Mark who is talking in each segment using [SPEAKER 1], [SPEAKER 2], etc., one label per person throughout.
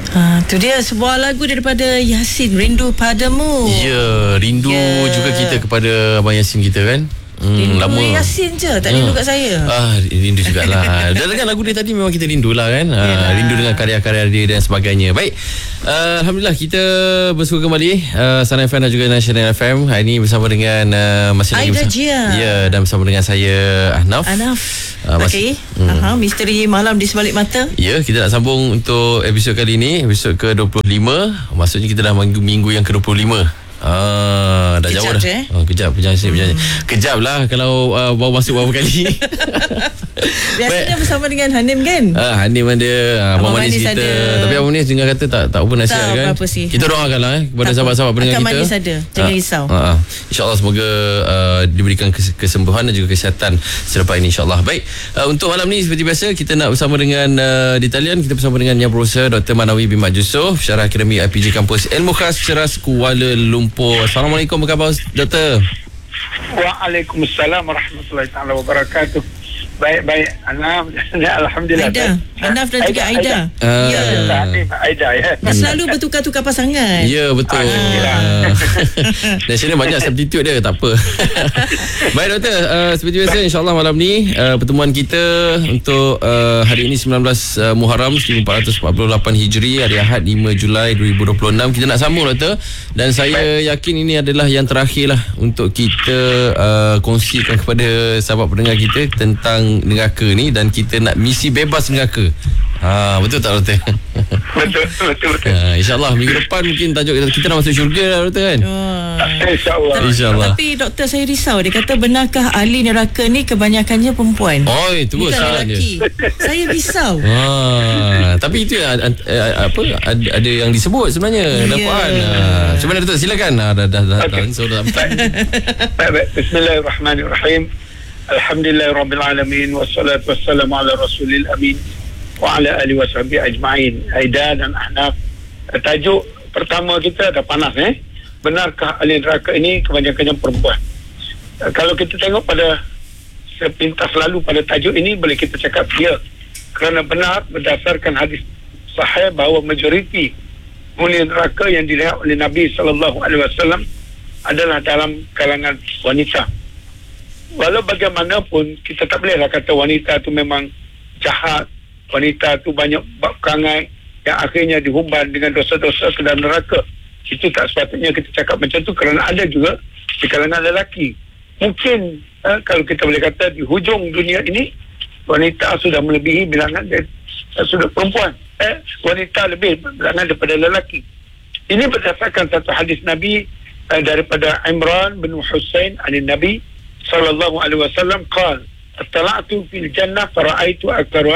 [SPEAKER 1] Tu dia sebuah lagu daripada Yasin, Rindu Padamu.
[SPEAKER 2] Ya, rindu juga kita kepada Abang Yasin kita kan.
[SPEAKER 1] Rindu
[SPEAKER 2] lama
[SPEAKER 1] Yasin je, tak rindu kat saya.
[SPEAKER 2] Rindu jugalah. Dan dengan lagu dia tadi memang kita rindulah kan. Rindu dengan karya-karya dia dan sebagainya. Baik, Alhamdulillah kita bersua kembali Sana FM dan juga National FM. Hari ini bersama dengan masih lagi
[SPEAKER 1] Aida Jia.
[SPEAKER 2] Ya, dan bersama dengan saya Ahnaf.
[SPEAKER 1] Okey. Misteri malam di sebalik mata.
[SPEAKER 2] Ya, kita nak sambung untuk episod kali ini, episod ke-25. Maksudnya kita dah minggu yang ke-25. Dah jauh dah. Kejap kejap lah kalau baru masuk beberapa kali.
[SPEAKER 1] Biasanya bersama dengan Hanim kan?
[SPEAKER 2] Hanim ada, Abang Manis kita ada. Tapi Abang Manis dengar kata tak apa nasihat kan.
[SPEAKER 1] Apa sih.
[SPEAKER 2] Kita doakanlah kepada sahabat-sahabat pendengar kita.
[SPEAKER 1] Akan Manis ada, jangan risau.
[SPEAKER 2] InsyaAllah semoga diberikan kesembuhan dan juga kesihatan selepas ini insyaAllah. Baik, untuk malam ni seperti biasa kita nak bersama dengan di talian kita bersama dengan Yang Berusaha Dr. Manawi bin Mat Yusof, Syarah Akademi IPG Kampus Ilmu Khas Ceras Kuala Lumpur. Assalamualaikum, apa khabar Doktor?
[SPEAKER 3] Waalaikumsalam warahmatullahi taala wabarakatuh. Baik, alhamdulillah.
[SPEAKER 1] Ahnaf dan juga Aida.
[SPEAKER 3] Aida ya.
[SPEAKER 1] Selalu bertukar-tukar pasangan.
[SPEAKER 2] Ya, betul. Dan sini banyak substitute dia, tak apa. Baik Doktor, seperti biasa insyaAllah malam ni pertemuan kita untuk hari ini 19 Muharram 1448 Hijri, hari Ahad 5 Julai 2026. Kita nak sambung Doktor, dan saya yakin ini adalah yang terakhir lah untuk kita kongsikan kepada sahabat pendengar kita tentang neraka ni, dan kita nak misi bebas neraka. Betul tak Doktor?
[SPEAKER 3] Betul.
[SPEAKER 2] InsyaAllah minggu depan mungkin tajuk kita dah masuk syurga lah Doktor kan.
[SPEAKER 3] InsyaAllah.
[SPEAKER 1] Tapi Doktor, saya risau. Dia kata benarkah ahli neraka ni kebanyakannya perempuan?
[SPEAKER 2] Terus
[SPEAKER 1] bukan lelaki. Saya risau.
[SPEAKER 2] Tapi itu ada yang disebut sebenarnya dalam Quran. Cuba Doktor silakan.
[SPEAKER 3] Baik. Bismillahirrahmanirrahim. Alhamdulillahirabbil alamin, wassalatu wassalamu ala rasulil amin wa ala alihi washabihi ajma'in. Aida dan Ahnaf, tajuk pertama kita dah panas benarkah ahli neraka ini kebanyakannya perempuan? Kalau kita tengok pada sepintas lalu pada tajuk ini, boleh kita cakap ya, kerana benar berdasarkan hadis sahih bahawa majoriti ahli neraka yang dilihat oleh Nabi SAW adalah dalam kalangan wanita. Walau bagaimanapun kita tak bolehlah kata wanita tu memang jahat, wanita tu banyak bab perangai yang akhirnya dihumban dengan dosa-dosa ke dalam neraka. Itu tak sepatutnya kita cakap macam tu, kerana ada juga di kalangan lelaki. Mungkin kalau kita boleh kata di hujung dunia ini wanita sudah melebihi bilangan sudah perempuan, wanita lebih bilangan daripada lelaki. Ini berdasarkan satu hadis Nabi daripada Imran bin Husain anin Nabi sallallahu alaihi wasallam qala attala'tu fil jannah fara'aitu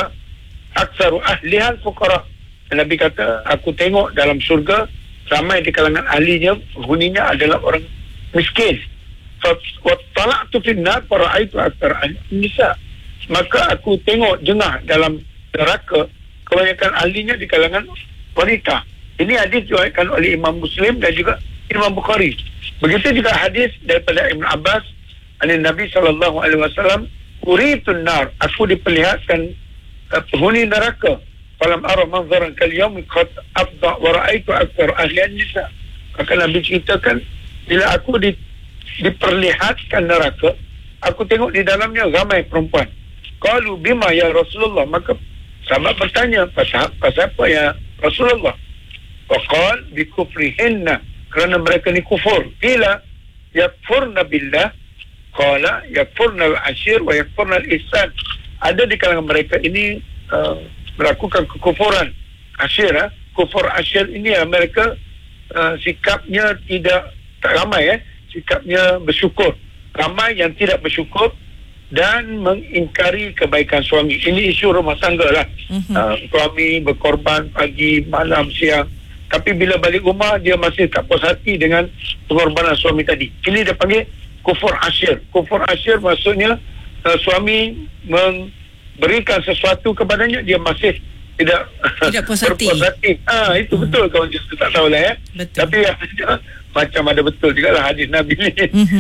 [SPEAKER 3] aktsaru ahliha al-fuqara. Nabi kata, aku tengok dalam syurga ramai di kalangan ahlinya, penghuninya adalah orang miskin. Wattala'tu fil nar fara'aitu aktsara nisa. Maka aku tengok jengah dalam neraka, kebanyakan ahlinya di kalangan wanita. Ini hadis diriwayatkan oleh Imam Muslim dan juga Imam Bukhari. Begitu juga hadis daripada Ibn Abbas oleh Nabi SAW, uritun nar, aku diperlihatkan penghuni neraka, falam ara manzaran kal yawm qad abda wa ra'aitu aktsar ahli an-nisa. Maka Nabi ceritakan, bila aku diperlihatkan neraka, aku tengok di dalamnya ramai perempuan. Qalu bima ya Rasulullah, maka sahabat bertanya, pasal apa ya Rasulullah? Waqal bi kufrihinna, kerana mereka ni kufur. Qila yakfurna billah, qala yakfurna al-ashir wa yakfurna al-ihsan. Ada di kalangan mereka ini melakukan kekufuran ashir. Kufur ashir ini mereka sikapnya tak ramai, sikapnya bersyukur. Ramai yang tidak bersyukur dan mengingkari kebaikan suami. Ini isu rumah tangga lah. Suami berkorban pagi, malam, siang, tapi bila balik rumah dia masih tak puas hati dengan pengorbanan suami tadi. Ini dia panggil kufur ashir. Kufur ashir maksudnya suami memberikan sesuatu kepadanya, dia masih tidak
[SPEAKER 1] puas hati.
[SPEAKER 3] Itu betul, kawan justru tak tahulah
[SPEAKER 1] Betul.
[SPEAKER 3] Tapi macam ada betul juga lah hadis Nabi ni.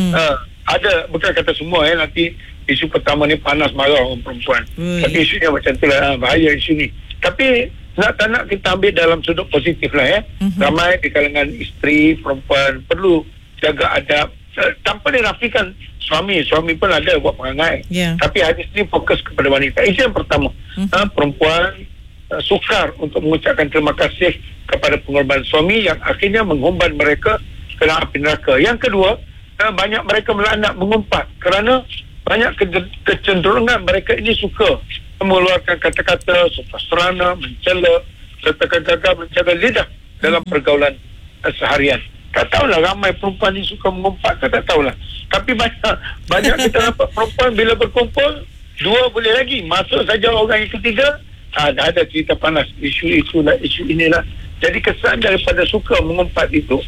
[SPEAKER 3] Ada, bukan kata semua nanti isu pertama ni panas marah orang perempuan. Tapi isunya macam tu lah, bahaya isu ni. Tapi nak tak nak kita ambil dalam sudut positif lah Ramai di kalangan isteri, perempuan perlu jaga adab tanpa dinafikan suami pun ada buat perangai. Tapi hadis ni fokus kepada wanita. Itu yang pertama. Perempuan sukar untuk mengucapkan terima kasih kepada pengorbanan suami yang akhirnya menghumban mereka ke dalam api neraka. Yang kedua, banyak mereka melaknat, mengumpat kerana banyak kecenderungan mereka ini suka mengeluarkan kata-kata serana, mencela, serta gagal menjaga lidah dalam pergaulan seharian. Tak tahulah ramai perempuan ni suka mengumpat ke, tak tahulah. Tapi banyak kita nampak perempuan bila berkumpul, dua boleh lagi. Masuk saja orang yang ketiga, dah ada cerita panas, isu inilah. Jadi kesan daripada suka mengumpat itu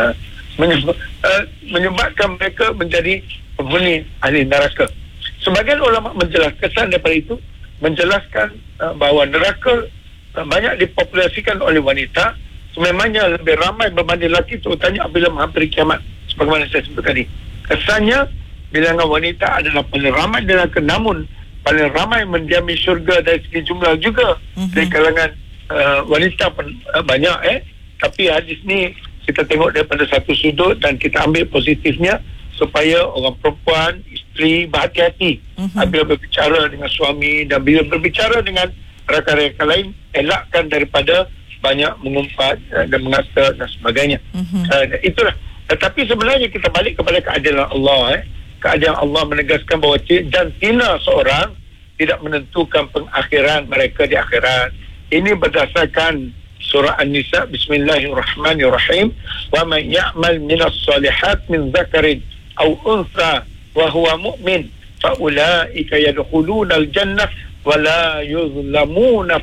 [SPEAKER 3] menyebabkan mereka menjadi penghuni ahli neraka. Sebagian ulama kesan daripada itu menjelaskan bahawa neraka banyak dipopulasikan oleh wanita, sememangnya lebih ramai berbanding lelaki, terutamanya apabila menghampiri kiamat, sebagaimana saya sebut tadi. Kesannya bilangan wanita adalah paling ramai di neraka, namun paling ramai mendiami syurga dari segi jumlah juga dari kalangan wanita pun banyak tapi hadis ni kita tengok daripada satu sudut dan kita ambil positifnya supaya orang perempuan, isteri berhati-hati apabila berbicara dengan suami dan bila berbicara dengan rakan-rakan lain, elakkan daripada banyak mengumpat dan mengata dan sebagainya. Itulah. Tetapi sebenarnya kita balik kepada keadilan Allah. Keadilan Allah menegaskan bahawa jantina seorang tidak menentukan pengakhiran mereka di akhirat. Ini berdasarkan surah An-Nisa, Bismillahirrahmanirrahim. Wa man ya'mal minas salihat min zakarin aw untha wa huwa mu'min fa ulaika yadkhuluna al-jannah wa la yuzlamuna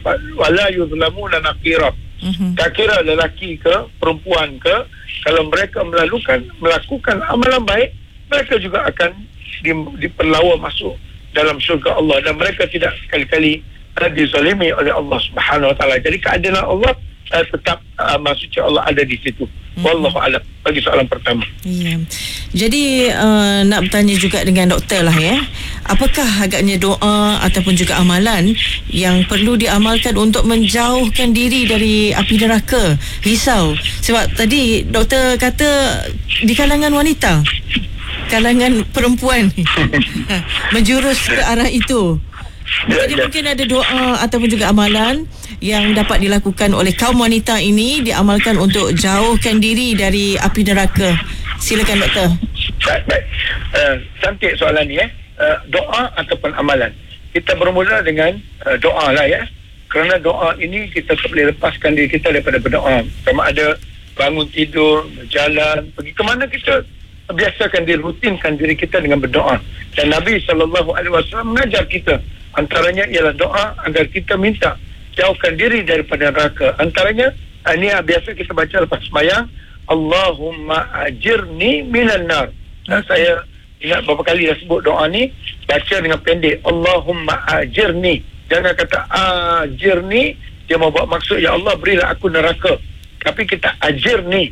[SPEAKER 3] naqira. Tak kira lelaki ke perempuan ke, kalau mereka melakukan amalan baik, mereka juga akan diperlawa masuk dalam syurga Allah dan mereka tidak sekali-kali dizalimi oleh Allah Subhanahu Wa Taala. Jadi keadilan Allah tetap maksudnya Allah ada di situ. Wallahu a'lam. Bagi soalan pertama.
[SPEAKER 1] Jadi nak bertanya juga dengan doktor lah apakah agaknya doa ataupun juga amalan yang perlu diamalkan untuk menjauhkan diri dari api neraka? Risau sebab tadi doktor kata di kalangan wanita, kalangan perempuan menjurus ke arah itu. Jadi mungkin ada doa ataupun juga amalan yang dapat dilakukan oleh kaum wanita ini, diamalkan untuk jauhkan diri dari api neraka. Silakan doktor.
[SPEAKER 3] Baik. Cantik soalan ni doa ataupun amalan. Kita bermula dengan doa lah kerana doa ini kita tak boleh lepaskan diri kita daripada berdoa. Sama ada bangun tidur, berjalan, pergi ke mana, kita biasakan diri, rutinkan diri kita dengan berdoa. Dan Nabi SAW mengajar kita, antaranya ialah doa agar kita minta jauhkan diri daripada neraka. Antaranya ini biasa kita baca lepas sembahyang, Allahumma ajirni minan nar. Saya ingat berapa kali dah sebut doa ni, baca dengan pendek, Allahumma ajirni. Jangan kata ajirni, dia mau buat maksud ya Allah berilah aku neraka. Tapi kita ajirni.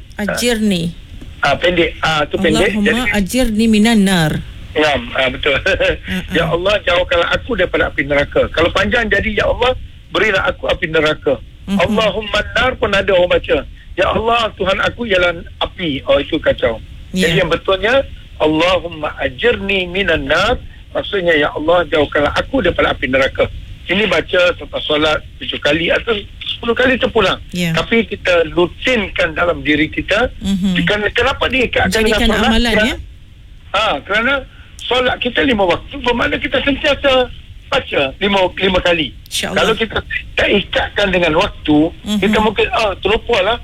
[SPEAKER 3] Pendek. Tu pendek.
[SPEAKER 1] Allahumma ajirni minan nar.
[SPEAKER 3] Ya, betul. Ya Allah, jauhkanlah aku daripada api neraka. Kalau panjang jadi ya Allah berilah aku api neraka. Allahumma nar pun ada orang baca. Ya Allah, Tuhan aku ialah api. Oh, itu kacau. Jadi yang betulnya Allahumma ajirni minan nar, maksudnya ya Allah jauhkanlah aku daripada api neraka. Ini baca selepas solat 7 kali atau 10 kali terpulang. Tapi kita rutinkan dalam diri kita. Kenapa diikatkan dengan solat? Amalan, kerana solat kita 5 waktu, bermakna kita sentiasa baca 5 kali. Kalau kita tak ikatkan dengan waktu, kita mungkin terlupalah.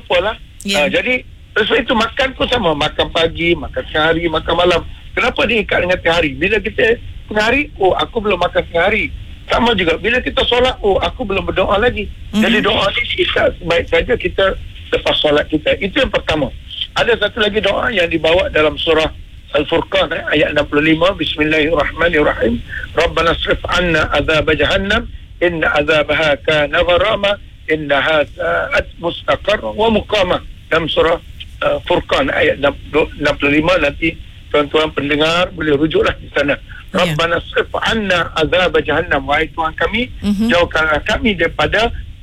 [SPEAKER 3] Jadi sebab itu makan pun sama, makan pagi, makan tengah hari, makan malam. Kenapa diikat dengan tengah hari? Bila kita tengah hari, aku belum makan tengah hari. Sama juga bila kita solat, aku belum berdoa lagi. Jadi doa ni kita sebaik saja kita lepas solat kita. Itu yang pertama. Ada satu lagi doa yang dibawa dalam surah Al-Furqan ayat 65, Bismillahirrahmanirrahim. Rabbana asrif 'anna azab jahannam inna azabaha kana gharama innaha sa'at mustaqarra wa muqama. Dalam surah Furqan ayat 65, nanti tuan-tuan pendengar boleh rujuklah di sana. Rabbana asrif 'anna azab jahannam, wahai Tuhan kami, jauhkanlah kami daripada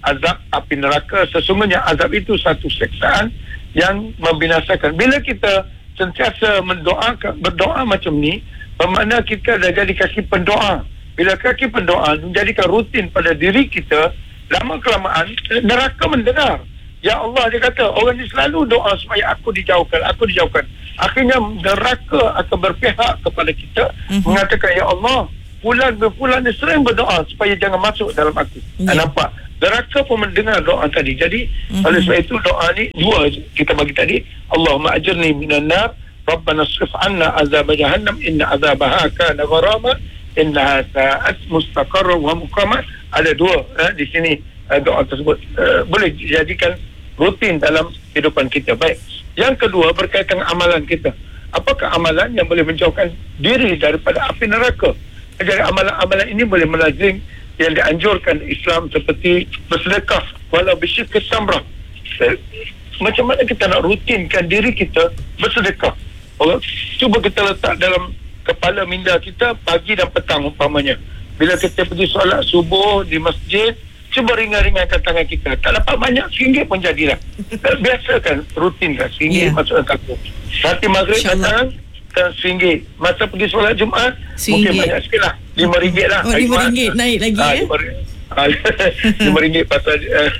[SPEAKER 3] azab api neraka. Sesungguhnya azab itu satu siksaan yang membinasakan. Bila kita sentiasa berdoa macam ni, bermakna kita dah jadi kaki pendoa. Bila kaki pendoa menjadikan rutin pada diri kita, lama kelamaan neraka mendengar. Ya Allah, dia kata orang ni selalu doa supaya aku dijauhkan. Akhirnya neraka akan berpihak kepada kita, mengatakan, ya Allah, fulan ni sering berdoa supaya jangan masuk dalam aku. Nampak? Neraka pun mendengar doa tadi. Jadi oleh sebab itu doa ni dua kita bagi tadi. Allahumma ajirni minan nar, Rabbana srif anna azab jahannam, inna azabaha kana gharama, innaha sa'at mustaqarra wa muqama. Ada dua di sini doa tersebut boleh dijadikan rutin dalam kehidupan kita. Baik. Yang kedua berkaitan amalan kita. Apakah amalan yang boleh menjauhkan diri daripada api neraka? Jadi amalan-amalan ini boleh melazim yang dianjurkan Islam, seperti bersedekah walau bisyikis tamrah. Macam mana kita nak rutinkan diri kita bersedekah? Cuba kita letak dalam kepala minda kita pagi dan petang umpamanya. Bila kita pergi solat subuh di masjid, cuba ringan-ringankan tangan kita. Tak dapat banyak, RM1 pun jadilah. Biasakan, rutinkan RM1 masuk dalam kampung. Nanti maghrib datang, RM1. Masa pergi solat Jumaat, mungkin banyak sikit lah, RM5 lah.
[SPEAKER 1] RM5 naik lagi
[SPEAKER 3] RM5 pasal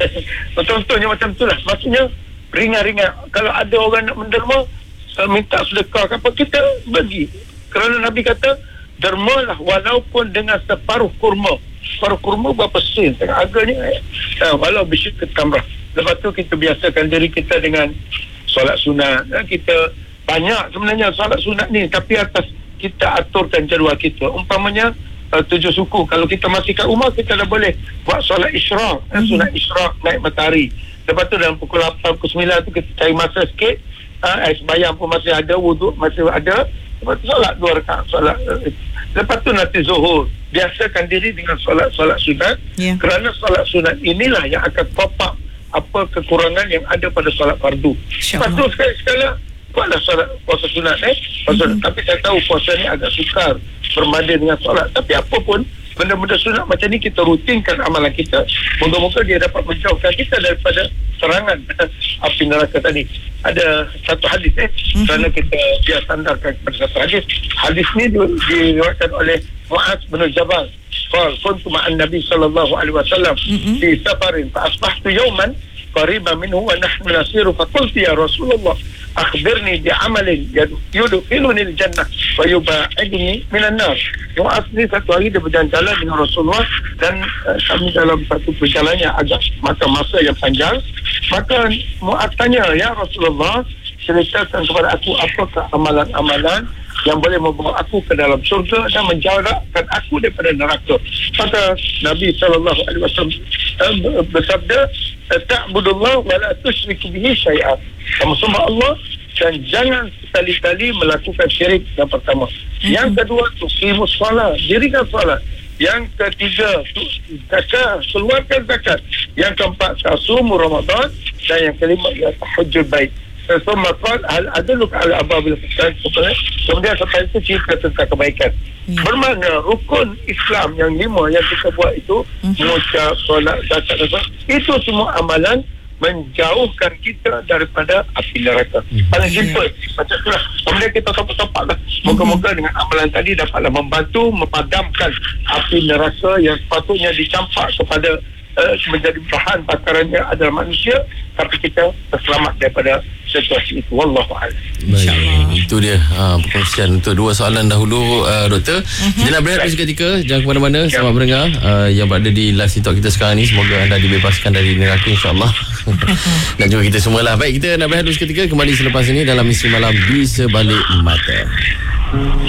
[SPEAKER 3] contohnya macam tu lah. Maksudnya ringan-ringan. Kalau ada orang nak menderma, minta sedekah apa, kita bagi. Kerana Nabi kata dermalah walaupun dengan separuh kurma. Separuh kurma berapa sen, tengah harganya walau bisyik tamrah. Lepas tu kita biasakan diri kita dengan solat sunat. Kita banyak sebenarnya solat sunat ni, tapi atas kita aturkan jadual kita. Umpamanya 7 suku, kalau kita masih kat rumah, kita dah boleh buat solat isyraq, sunat isyraq naik matahari. Lepas tu dalam pukul 8, pukul 9 tu kita cari masa sikit, sembahyang pun masih ada, wuduk masih ada. Lepas tu solat 2 rakaat solat. Lepas tu nanti zuhur. Biasakan diri dengan solat sunat, kerana solat sunat inilah yang akan top up apa kekurangan yang ada pada solat fardu. Lepas tu sekali-sekala buatlah solat puasa sunat tapi saya tahu puasa ni agak sukar berbanding dengan solat. Tapi apa pun, benda-benda sunat macam ni kita rutinkan amalan kita. Moga-moga dia dapat menjauhkan kita daripada serangan api neraka tadi. Ada satu hadis kerana kita dia sandarkan kepada satu hadis. Hadis ni diriwayatkan oleh Mu'adz bin Jabal. Kuntu ma'an Nabi sallallahu alaihi wasallam fi safarin fa asbahtu yawman qariban minhu wa nahnu nasiru fa qultu ya Rasulullah akhbirni bi amalin yudkhiluni al-jannah wa yubaidni minan nar. Mu'adz ni satu hari dia berjalan-jalan dengan Rasulullah, dan kami dalam satu perjalanan yang agak makan masa yang panjang. Maka Mu'adz tanya, ya Rasulullah, ceritakan kepada aku apakah amalan-amalan yang boleh membawa aku ke dalam surga dan menjarakkan aku daripada neraka. Maka Nabi SAW bersabda, ta'budullah wa la tusyriku bihi syai'an. Kamu sembah Allah dan jangan sekali-kali melakukan syirik, yang pertama. Yang kedua, tuqimus solat, dirikan solat. Yang ketiga, zakat, keluarkan zakat. Yang keempat, tasumu Ramadan. Dan yang kelima, ya tahajjud bait. Semua qal hal aduluk ala ababil ihsan. Kemudian setelah itu cerita tentang kebaikan. Bermakna rukun Islam yang 5 yang kita buat itu, mengucap, solat, zakat, itu semua amalan menjauhkan kita daripada api neraka. Paling simple macam itulah. Kemudian kita topak-topak lah. Moga-moga dengan amalan tadi dapatlah membantu memadamkan api neraka yang sepatutnya dicampak kepada menjadi bahan bakarannya adalah manusia, tapi kita terselamat daripada situasi itu. Wallahu a'lam.
[SPEAKER 2] Baik, itu dia perkongsian untuk 2 soalan dahulu, Doktor. Kita nak berehat seketika, jangan ke mana-mana. Selamat mendengar yang berada di live TikTok kita sekarang ni. Semoga anda dibebaskan dari neraka, insyaAllah. Dan juga kita semualah. Baik, kita nak berehat seketika, kembali selepas ini dalam Misteri Malam di Sebalik Mata.